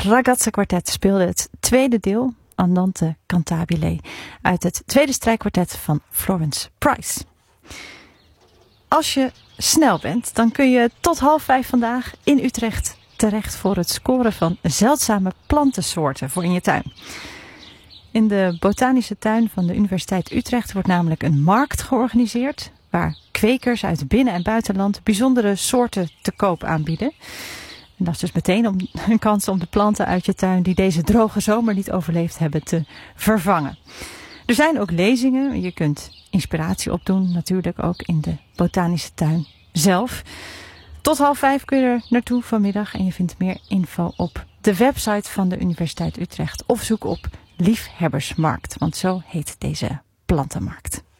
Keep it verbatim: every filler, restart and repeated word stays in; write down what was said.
Ragazza Quartet speelde het tweede deel, Andante Cantabile, uit het tweede strijkkwartet van Florence Price. Als je snel bent, dan kun je tot half vijf vandaag in Utrecht terecht voor het scoren van zeldzame plantensoorten voor in je tuin. In de botanische tuin van de Universiteit Utrecht wordt namelijk een markt georganiseerd, waar kwekers uit binnen- en buitenland bijzondere soorten te koop aanbieden. En dat is dus meteen om, een kans om de planten uit je tuin die deze droge zomer niet overleefd hebben te vervangen. Er zijn ook lezingen. Je kunt inspiratie opdoen, natuurlijk ook in de botanische tuin zelf. Tot half vijf kun je er naartoe vanmiddag en je vindt meer info op de website van de Universiteit Utrecht of zoek op Liefhebbersmarkt, want zo heet deze plantenmarkt.